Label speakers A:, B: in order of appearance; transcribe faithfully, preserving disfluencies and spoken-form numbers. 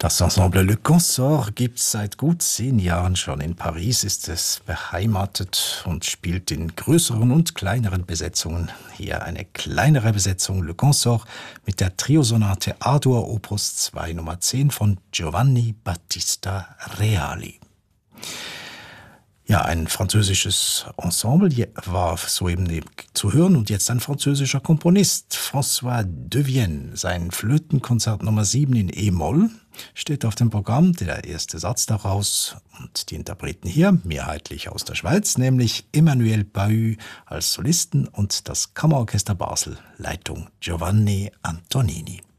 A: Das Ensemble Le Consort gibt es seit gut zehn Jahren schon. In Paris ist es beheimatet und spielt in größeren und kleineren Besetzungen. Hier eine kleinere Besetzung Le Consort mit der Triosonate A-Dur Opus zwei Nummer zehn von Giovanni Battista Reali. Ja, ein französisches Ensemble war soeben zu hören und jetzt ein französischer Komponist, François Devienne. Sein Flötenkonzert Nummer sieben in E-Moll steht auf dem Programm, der erste Satz daraus. Und die Interpreten hier, mehrheitlich aus der Schweiz, nämlich Emmanuel Bahut als Solisten und das Kammerorchester Basel, Leitung Giovanni Antonini.